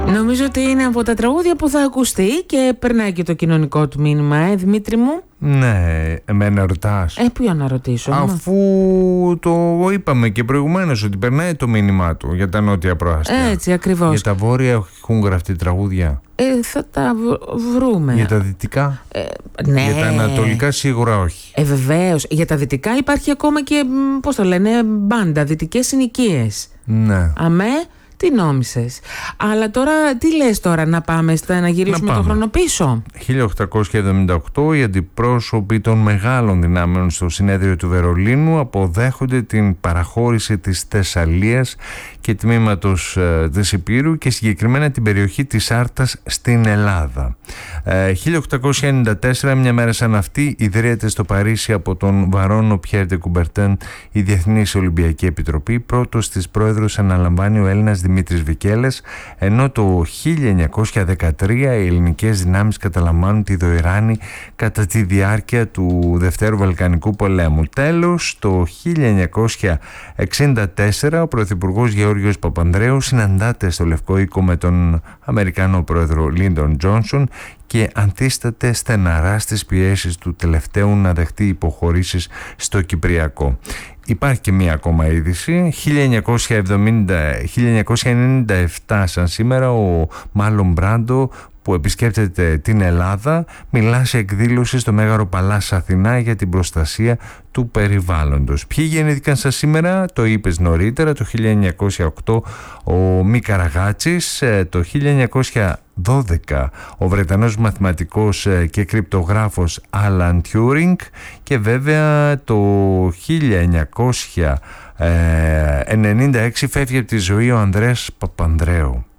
Νομίζω ότι είναι από τα τραγούδια που θα ακουστεί και περνάει και το κοινωνικό του μήνυμα, Δημήτρη μου. Ναι, εμένα ρωτάς. Ποιο να ρωτήσω. Αφού το είπαμε και προηγουμένως ότι περνάει το μήνυμά του για τα νότια προάστια. Έτσι ακριβώς. Για τα βόρεια έχουν γραφτεί τραγούδια. Θα τα βρούμε. Για τα δυτικά. Ναι. Για τα ανατολικά σίγουρα όχι. Βεβαίως. Για τα δυτικά υπάρχει ακόμα και, πώς το λένε, μπάντα, δυτικές συνοικίες. Ναι. Αμέ. Τι νόμισες. Αλλά τώρα, τι λες τώρα, να πάμε να γυρίσουμε το χρόνο πίσω. 1878 οι αντιπρόσωποι των μεγάλων δυνάμεων στο συνέδριο του Βερολίνου αποδέχονται την παραχώρηση της Θεσσαλίας και τμήματος της Υπήρου και συγκεκριμένα την περιοχή της Άρτας στην Ελλάδα. 1894, μια μέρα σαν αυτή, ιδρύεται στο Παρίσι από τον Βαρόνο Πιέρ ντε Κουμπερτέν η Διεθνής Ολυμπιακή Επιτροπή. Πρώτος της πρόεδρος αναλαμβάνει ο Έλληνας Δημήτρης Βικέλες, ενώ το 1913 οι ελληνικές δυνάμεις καταλαμβάνουν τη Δοϊράνη κατά τη διάρκεια του Δευτέρου Βαλκανικού Πολέμου. Τέλος, το 1964 ο Πρωθυπουργός Γεώργιος Παπανδρέου συναντάται στο Λευκό Οίκο με τον Αμερικανό πρόεδρο Λίντον Τζόνσον και αντίσταται στεναρά στις πιέσεις του τελευταίου να δεχτεί υποχωρήσεις στο Κυπριακό. Υπάρχει και μία ακόμα είδηση. 1997 σαν σήμερα ο Μάρλον Μπράντο, που επισκέπτεται την Ελλάδα, μιλά σε εκδήλωση στο Μέγαρο Παλάς Αθηνά για την προστασία του περιβάλλοντος. Ποιοι γεννήθηκαν σαν σήμερα? Το είπες νωρίτερα. Το 1908 ο Μη Καραγάτσης, το 1912 ο Βρετανός μαθηματικός και κρυπτογράφος Άλαν Τιούρινγκ και βέβαια το 1996 φεύγει από τη ζωή ο Ανδρέας Παπανδρέου.